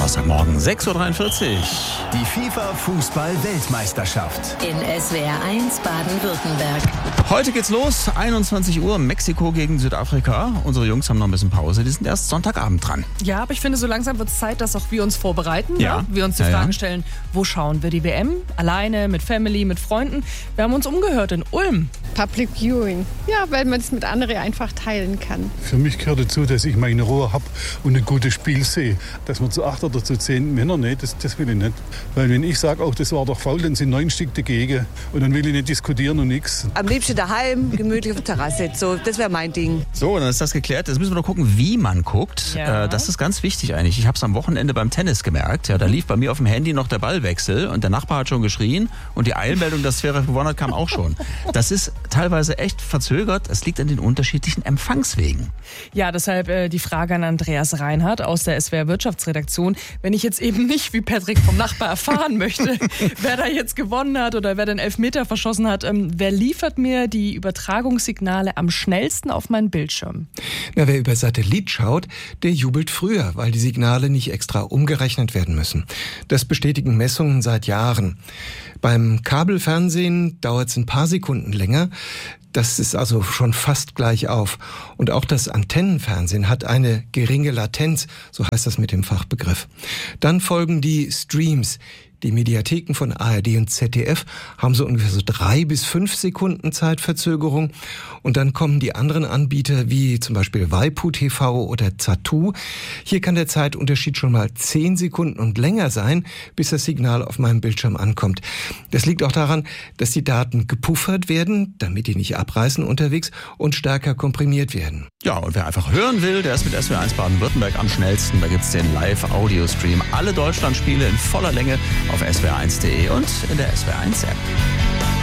Donnerstagmorgen, 6.43 Uhr. Die FIFA-Fußball-Weltmeisterschaft. In SWR 1 Baden-Württemberg. Heute geht's los, 21 Uhr, Mexiko gegen Südafrika. Unsere Jungs haben noch ein bisschen Pause, die sind erst Sonntagabend dran. Ja, aber ich finde, so langsam wird es Zeit, dass auch wir uns vorbereiten. Ja. Ne? Wir uns die Frage stellen, wo schauen wir die WM? Alleine, mit Family, mit Freunden? Wir haben uns umgehört in Ulm. Public Viewing. Ja, weil man es mit anderen einfach teilen kann. Für mich gehört dazu, dass ich meine Ruhe habe und ein gutes Spiel sehe. Dass man zu 8 oder zu 10 Männer, nee, das will ich nicht. Weil wenn ich sage, auch das war doch faul, dann sind 9 Stück dagegen. Und dann will ich nicht diskutieren und nichts. Am liebsten daheim, gemütlich auf der Terrasse. So, das wäre mein Ding. So, dann ist das geklärt. Jetzt müssen wir noch gucken, wie man guckt. Ja. Das ist ganz wichtig eigentlich. Ich habe es am Wochenende beim Tennis gemerkt. Ja, da lief bei mir auf dem Handy noch der Ballwechsel und der Nachbar hat schon geschrien und die Eilmeldung, dass Zverev gewonnen hat, kam auch schon. Das ist teilweise echt verzögert. Es liegt an den unterschiedlichen Empfangswegen. Ja, deshalb die Frage an Andreas Reinhardt aus der SWR Wirtschaftsredaktion. Wenn ich jetzt eben nicht wie Patrick vom Nachbar erfahren möchte, wer da jetzt gewonnen hat oder wer den Elfmeter verschossen hat, wer liefert mir die Übertragungssignale am schnellsten auf meinen Bildschirm? Na, wer über Satellit schaut, der jubelt früher, weil die Signale nicht extra umgerechnet werden müssen. Das bestätigen Messungen seit Jahren. Beim Kabelfernsehen dauert es ein paar Sekunden länger. Das ist also schon fast gleich auf. Und auch das Antennenfernsehen hat eine geringe Latenz, so heißt das mit dem Fachbegriff. Dann folgen die Streams. Die Mediatheken von ARD und ZDF haben so ungefähr so 3 bis 5 Sekunden Zeitverzögerung. Und dann kommen die anderen Anbieter wie zum Beispiel Waipu TV oder Zattoo. Hier kann der Zeitunterschied schon mal 10 Sekunden und länger sein, bis das Signal auf meinem Bildschirm ankommt. Das liegt auch daran, dass die Daten gepuffert werden, damit die nicht abreißen unterwegs und stärker komprimiert werden. Ja, und wer einfach hören will, der ist mit SWR 1 Baden-Württemberg am schnellsten. Da gibt's den Live-Audio-Stream. Alle Deutschlandspiele in voller Länge auf swr1.de und in der SWR 1 App.